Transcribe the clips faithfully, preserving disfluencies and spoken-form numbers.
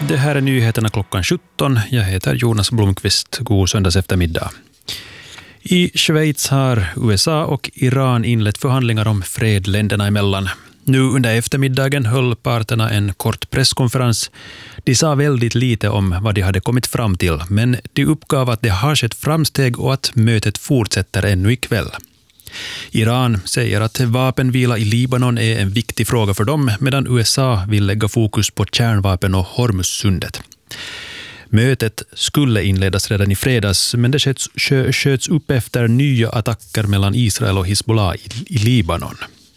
Det här är nyheterna klockan sjutton. Jag heter Jonas Blomqvist. God söndags eftermiddag. I Schweiz har U S A och Iran inlett förhandlingar om fred länderna emellan. Nu under eftermiddagen höll parterna en kort presskonferens. De sa väldigt lite om vad de hade kommit fram till, men de uppgav att det har skett framsteg och att mötet fortsätter ännu ikväll. Iran säger att vapenvila i Libanon är en viktig fråga för dem, medan U S A vill lägga fokus på kärnvapen och Hormuzsundet. Mötet skulle inledas redan i fredags, men det sköts, sköts upp efter nya attacker mellan Israel och Hezbollah i, i Libanon.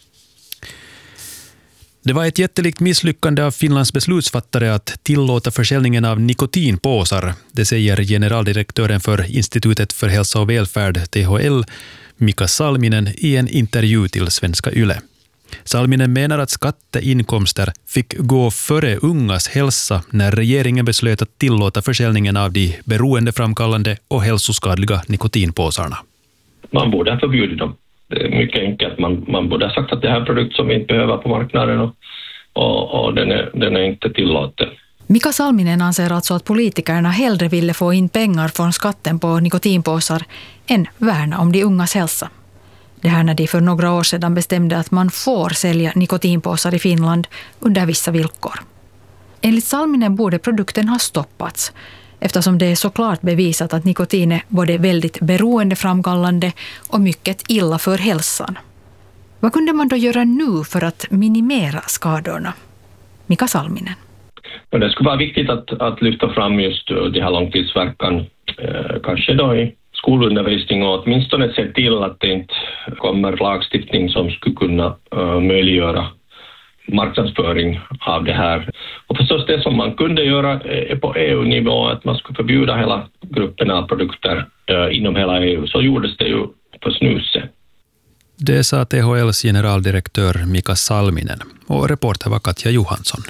Det var ett jättelikt misslyckande av Finlands beslutsfattare att tillåta försäljningen av nikotinpåsar. Det säger generaldirektören för Institutet för hälsa och välfärd, T H L, Mika Salminen, i en intervju till Svenska Yle. Salminen menar att skatteinkomster fick gå före ungas hälsa när regeringen beslöt att tillåta försäljningen av de beroendeframkallande och hälsoskadliga nikotinpåsarna. Man borde ha förbjudit dem. Det är mycket enkelt. Man, man borde ha sagt att det här är en produkt som vi inte behöver på marknaden och, och, och den, är, den är inte tillåten. Mika Salminen anser alltså att politikerna hellre ville få in pengar från skatten på nikotinpåsar än värna om de ungas hälsa. Det här när de för några år sedan bestämde att man får sälja nikotinpåsar i Finland under vissa villkor. Enligt Salminen borde produkten ha stoppats, eftersom det är såklart bevisat att nikotin är både väldigt beroendeframkallande och mycket illa för hälsan. Vad kunde man då göra nu för att minimera skadorna? Mika Salminen. Det skulle vara viktigt att, att lyfta fram just det här långtidsverkan, eh, kanske då i skolundervisning, och åtminstone se till att det inte kommer lagstiftning som skulle kunna uh, möjliggöra marknadsföring av det här. Och förstås det som man kunde göra är på E U-nivå att man skulle förbjuda hela gruppen av produkter uh, inom hela E U. Så gjordes det ju för snuset. Det sa T H L:s generaldirektör Mika Salminen, och reporter var Katja Johansson.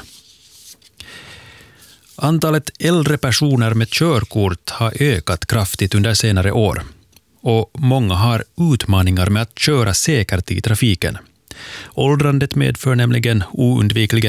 Antalet äldre personer med körkort har ökat kraftigt under senare år, och många har utmaningar med att köra säkert i trafiken. Åldrandet medför nämligen oundvikligen